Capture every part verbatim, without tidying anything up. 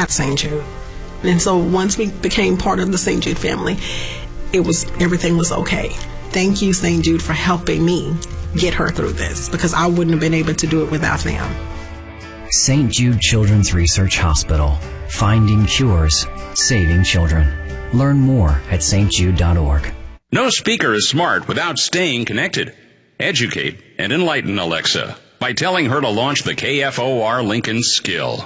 at Saint Jude. And so once we became part of the Saint Jude family, it was everything was okay. Thank you, Saint Jude, for helping me get her through this, because I wouldn't have been able to do it without them. Saint Jude Children's Research Hospital. Finding cures, saving children. Learn more at s t jude dot org. No speaker is smart without staying connected. Educate and enlighten Alexa by telling her to launch the K F O R Lincoln skill.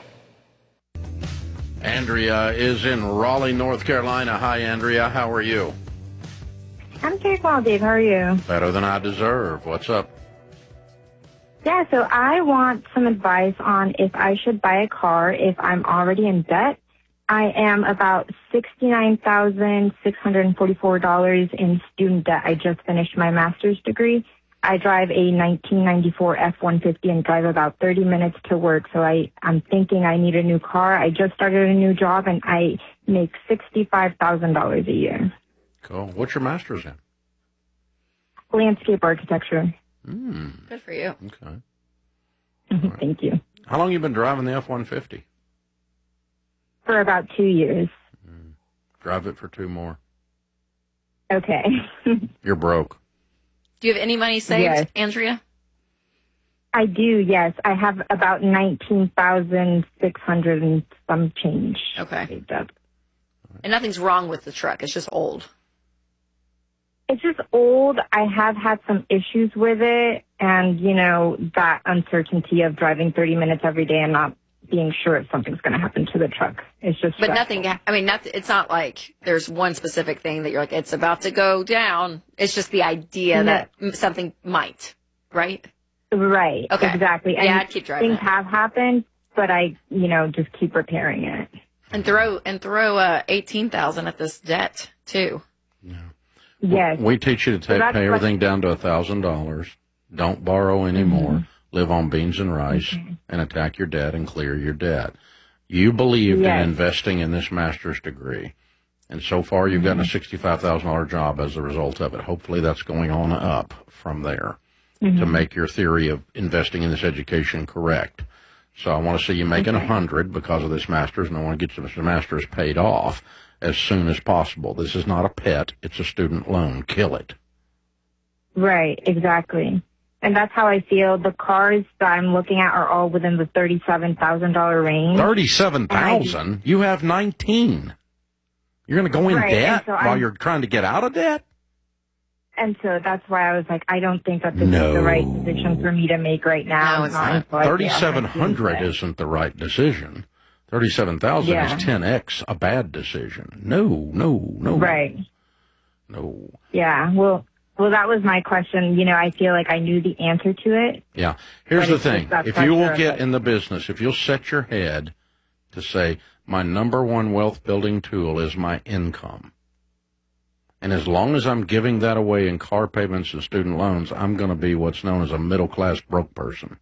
Andrea is in Raleigh, North Carolina. Hi, Andrea. How are you? I'm doing well, Dave. How are you? Better than I deserve. What's up? Yeah, so I want some advice on if I should buy a car if I'm already in debt. I am about sixty-nine thousand six hundred forty-four dollars in student debt. I just finished my master's degree. I drive a nineteen ninety-four F one fifty and drive about thirty minutes to work, so I, I'm thinking I need a new car. I just started a new job, and I make sixty-five thousand dollars a year. Cool. What's your master's in? Landscape architecture. Mm. Good for you. Okay. Right. Thank you. How long have you been driving the F one fifty? For about two years. Mm. Drive it for two more. Okay. You're broke. Do you have any money saved, Yes. Andrea? I do, yes. I have about nineteen thousand six hundred and some change. Okay. saved up. And nothing's wrong with the truck. It's just old. It's just old. I have had some issues with it, and, you know, that uncertainty of driving thirty minutes every day and not being sure if something's going to happen to the truck. It's just But stressful. nothing, I mean, not, it's not like there's one specific thing that you're like, it's about to go down. It's just the idea No. that m- something might, right? Right, Okay. exactly. And Yeah, I'd keep driving things it. have happened, but I, you know, just keep repairing it. And throw, and throw, uh, eighteen thousand at this debt too. Yes. We teach you to take, that's pay what- everything down to one thousand dollars. Don't borrow anymore. Mm-hmm. Live on beans and rice and attack your debt and clear your debt. You believed Yes. in investing in this master's degree. And so far, you've gotten a sixty-five thousand dollars job as a result of it. Hopefully, that's going on up from there to make your theory of investing in this education correct. So I want to see you making a hundred because of this master's, and I want to get this master's paid off as soon as possible. This is not a pet; it's a student loan. Kill it. Right, exactly. And that's how I feel. The cars that I'm looking at are all within the thirty-seven thousand dollars range. Thirty-seven thousand. You have nineteen. You're going to go in Right, debt and so while I'm- you're trying to get out of debt. And so that's why I was like, I don't think that this No. is the right decision for me to make right now. No, it's not. until I get Thirty-seven my hundred student debt. isn't the right decision. Thirty-seven thousand Yeah. is ten x a bad decision. No, no, no. Right. No. Yeah. Well, well, that was my question. You know, I feel like I knew the answer to it. Yeah. Here's But the it's just thing. that If you will pressure of get it. in the business, if you'll set your head to say, my number one wealth building tool is my income. And as long as I'm giving that away in car payments and student loans, I'm going to be what's known as a middle-class broke person.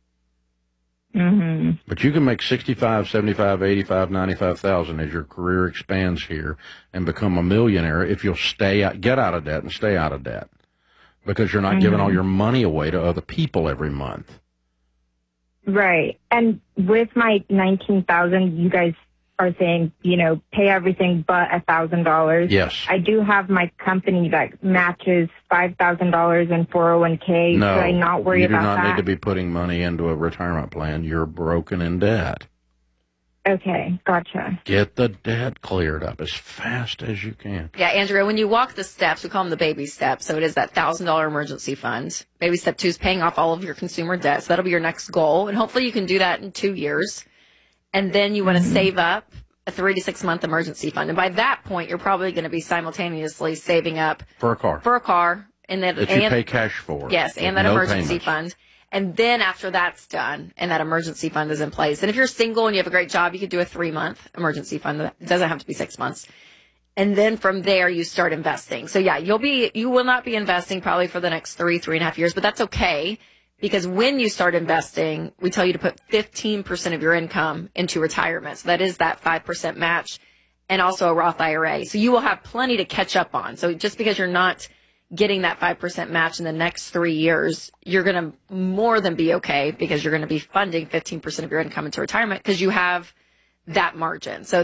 Mm-hmm. But you can make sixty-five, seventy-five, eighty-five, ninety-five thousand as your career expands here and become a millionaire if you'll stay out, get out of debt and stay out of debt. Because you're not giving all your money away to other people every month. Right. And with my nineteen thousand, you guys are saying, you know, pay everything but a thousand dollars. Yes. I do have my company that matches five thousand dollars in four oh one k. No, Should I not worry you do about not that? need to be putting money into a retirement plan. You're broken in debt. Okay, gotcha. Get the debt cleared up as fast as you can. Yeah, Andrea, when you walk the steps, we call them the baby steps. So it is that one thousand dollars emergency fund. Baby step two is paying off all of your consumer debt. So that'll be your next goal. And hopefully you can do that in two years. And then you want to save up a three to six month emergency fund. And by that point, you're probably going to be simultaneously saving up For a car. for a car. And then, that you and, pay cash for. yes, and with that no emergency payments. fund. And then after that's done and that emergency fund is in place, and if you're single and you have a great job, you could do a three month emergency fund. It doesn't have to be six months. And then from there, you start investing. So yeah, you'll be, you will not be investing probably for the next three, three and a half years, but that's okay. Because when you start investing, we tell you to put fifteen percent of your income into retirement. So that is that five percent match and also a Roth I R A. So you will have plenty to catch up on. So just because you're not getting that five percent match in the next three years, you're going to more than be okay because you're going to be funding fifteen percent of your income into retirement because you have that margin. So